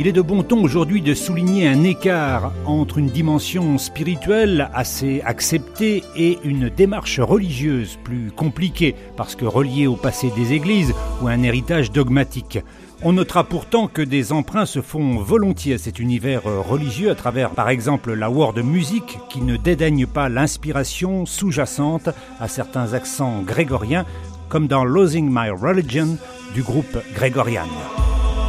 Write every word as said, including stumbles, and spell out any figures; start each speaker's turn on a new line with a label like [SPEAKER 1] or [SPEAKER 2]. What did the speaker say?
[SPEAKER 1] Il est de bon ton aujourd'hui de souligner un écart entre une dimension spirituelle assez acceptée et une démarche religieuse plus compliquée parce que reliée au passé des églises ou à un héritage dogmatique. On notera pourtant que des emprunts se font volontiers à cet univers religieux à travers, par exemple, la world music qui ne dédaigne pas l'inspiration sous-jacente à certains accents grégoriens, comme dans Losing My Religion du groupe Gregorian.